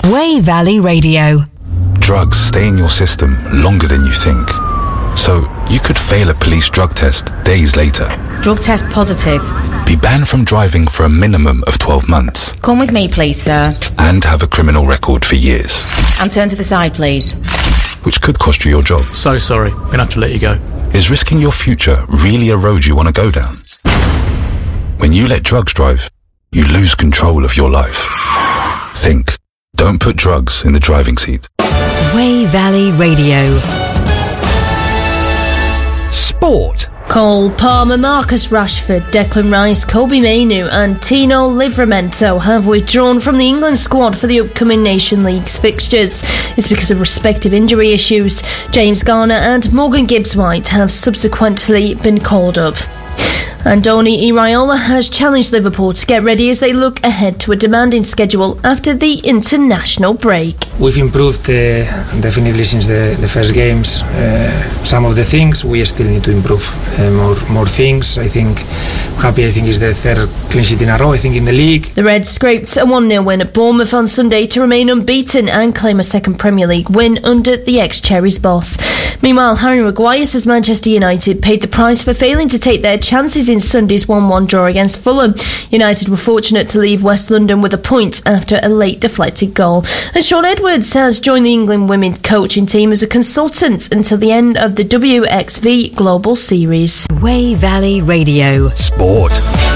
Wey Valley Radio. Drugs stay in your system longer than you think. So, you could fail a police drug test days later. Drug test positive. Be banned from driving for a minimum of 12 months. Come with me, please, sir. And have a criminal record for years. And turn to the side, please. Which could cost you your job. So sorry, we're gonna have to let you go. Is risking your future really a road you want to go down? When you let drugs drive, you lose control of your life. Think. Don't put drugs in the driving seat. Wey Valley Radio. Sport. Cole Palmer, Marcus Rashford, Declan Rice, Kobe Mainoo and Tino Livramento have withdrawn from the England squad for the upcoming Nation League's fixtures. It's because of respective injury issues. James Garner and Morgan Gibbs-White have subsequently been called up. Andoni Iraola has challenged Liverpool to get ready as they look ahead to a demanding schedule after the international break. We've improved definitely since the first games. Some of the things we still need to improve. More things. I think is the third clean sheet in a row, I think, in the league. The Reds scraped a 1-0 win at Bournemouth on Sunday to remain unbeaten and claim a second Premier League win under the ex-Cherries boss. Meanwhile, Harry Maguire says Manchester United paid the price for failing to take their chances in Sunday's 1-1 draw against Fulham. United were fortunate to leave West London with a point after a late deflected goal. And Sean Edwards has joined the England women coaching team as a consultant until the end of the WXV Global Series. Wey Valley Radio. Sport.